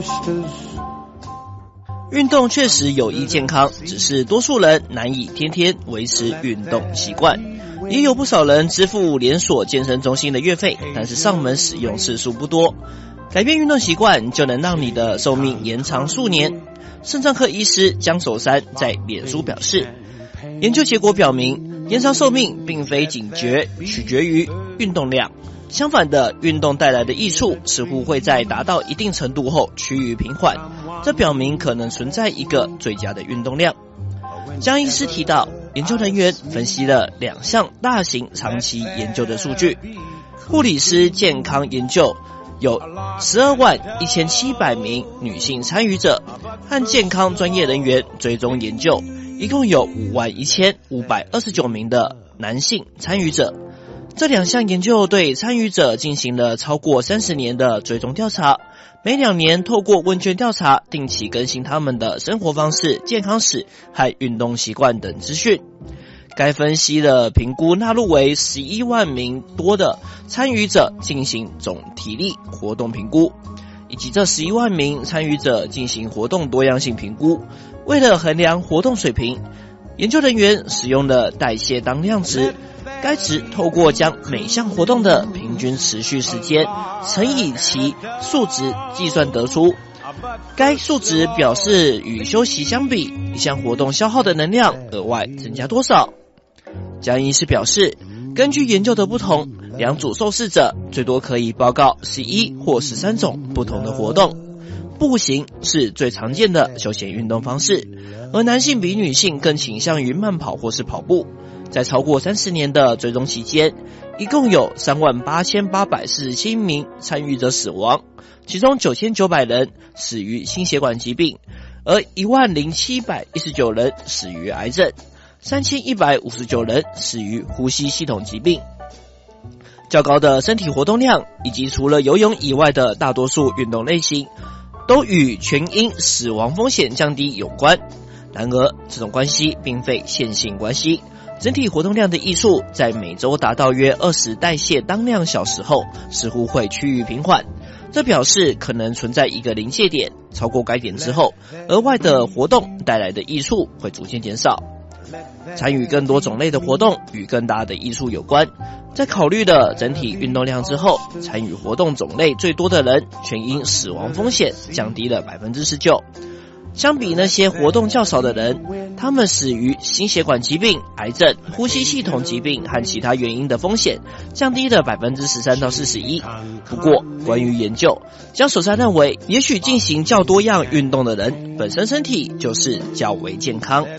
运动确实有益健康，只是多数人难以天天维持运动习惯。也有不少人支付连锁健身中心的月费，但是上门使用次数不多。改变运动习惯就能让你的寿命延长数年。肾脏科医师江守山在脸书表示，研究结果表明，延长寿命并非取决于运动量，相反的，运动带来的益处似乎会在达到一定程度后趋于平缓，这表明可能存在一个最佳的运动量。江医师提到，研究人员分析了2项大型长期研究的数据，护理师健康研究有121700名女性参与者，和健康专业人员追踪研究一共有51529名的男性参与者。这2项研究对参与者进行了超过30年的追踪调查，每2年透过问卷调查定期更新他们的生活方式、健康史和运动习惯等资讯。该分析的评估纳入为11万名多的参与者进行总体力活动评估，以及这11万名参与者进行活动多样性评估。为了衡量活动水平，研究人员使用了代谢当量值，该值透过将每项活动的平均持续时间乘以其数值计算得出。该数值表示与休息相比，一项活动消耗的能量额外增加多少。江医师表示，根据研究的不同，2组受试者最多可以报告11或13种不同的活动。步行是最常见的休闲运动方式，而男性比女性更倾向于慢跑或是跑步。在超过30年的追踪期间，一共有38847名参与者死亡，其中9900人死于心血管疾病，而10719人死于癌症，3159人死于呼吸系统疾病。较高的身体活动量以及除了游泳以外的大多数运动类型都与全因死亡风险降低有关。然而，这种关系并非线性关系，整体活动量的益处在每周达到约20代谢当量小时后似乎会趋于平缓，这表示可能存在一个临界点，超过该点之后，额外的活动带来的益处会逐渐减少。参与更多种类的活动与更大的益处有关，在考虑了整体运动量之后，参与活动种类最多的人全因死亡风险降低了 19%。相比那些活动较少的人，他们死于心血管疾病、癌症、呼吸系统疾病和其他原因的风险降低了 13% 到 41%。 不过，关于研究，江守山认为，也许进行较多样运动的人本身身体就是较为健康。